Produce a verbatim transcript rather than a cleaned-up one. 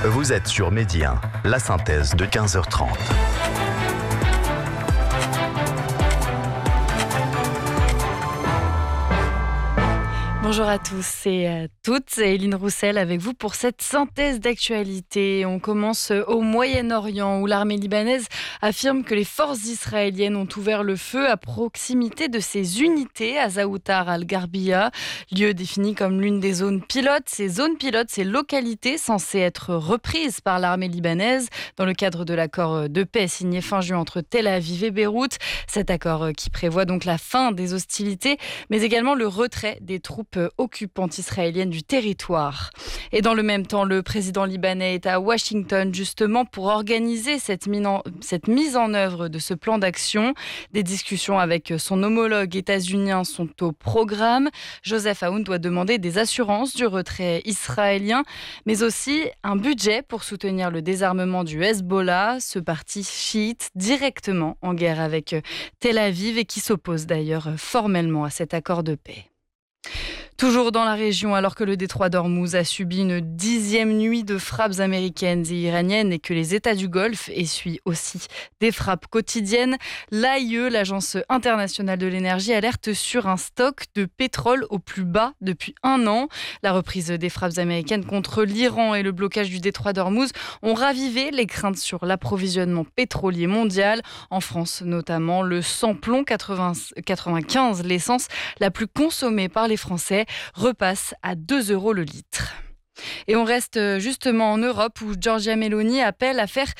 Vous êtes sur Midi un, la synthèse de quinze heures trente. Bonjour à tous et à toutes, c'est Eline Roussel avec vous pour cette synthèse d'actualité. On commence au Moyen-Orient où l'armée libanaise affirme que les forces israéliennes ont ouvert le feu à proximité de ses unités à Zaoutar al-Gharbia, lieu défini comme l'une des zones pilotes. Ces zones pilotes, ces localités censées être reprises par l'armée libanaise dans le cadre de l'accord de paix signé fin juin entre Tel Aviv et Beyrouth. Cet accord qui prévoit donc la fin des hostilités, mais également le retrait des troupes occupantes israéliennes du territoire. Et dans le même temps, le président libanais est à Washington justement pour organiser cette, min- cette mise en œuvre de ce plan d'action. Des discussions avec son homologue états-unien sont au programme. Joseph Aoun doit demander des assurances du retrait israélien, mais aussi un budget pour soutenir le désarmement du Hezbollah, ce parti chiite directement en guerre avec Tel Aviv et qui s'oppose d'ailleurs formellement à cet accord de paix. Toujours dans la région, alors que le détroit d'Ormuz a subi une dixième nuit de frappes américaines et iraniennes et que les États du Golfe essuient aussi des frappes quotidiennes, l'A I E, l'Agence internationale de l'énergie, alerte sur un stock de pétrole au plus bas depuis un an. La reprise des frappes américaines contre l'Iran et le blocage du détroit d'Ormuz ont ravivé les craintes sur l'approvisionnement pétrolier mondial. En France notamment, le sans-plomb quatre-vingt-quinze, l'essence la plus consommée par les Français, repasse à deux euros le litre. Et on reste justement en Europe où Giorgia Meloni appelle à faire